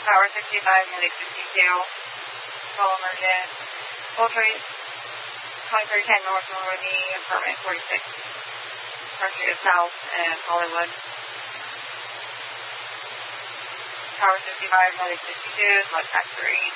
Tower 65, Unit 52. Call emergent. Voltrait, 2310 North Normandy, apartment 46. Park Street South and Hollywood. Tower 65, Unit 52, select back 3.